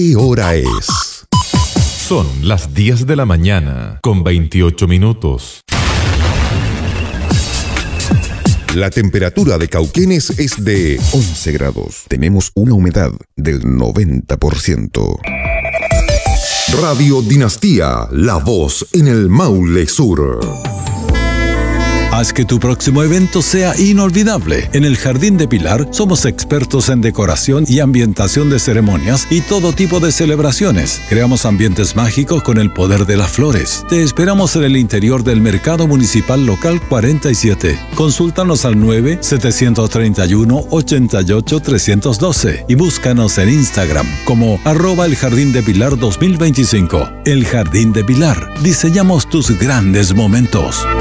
¿Qué hora es? Son las 10 de la mañana, con 28 minutos. La temperatura de Cauquenes es de 11 grados. Tenemos una humedad del 90%. Radio Dinastía, la voz en el Maule Sur. Haz que tu próximo evento sea inolvidable. En el Jardín de Pilar somos expertos en decoración y ambientación de ceremonias y todo tipo de celebraciones. Creamos ambientes mágicos con el poder de las flores. Te esperamos en el interior del Mercado Municipal Local 47. Consúltanos al 9-731-88-312 y búscanos en Instagram como @elJardín de Pilar 2025. El Jardín de Pilar. Diseñamos tus grandes momentos.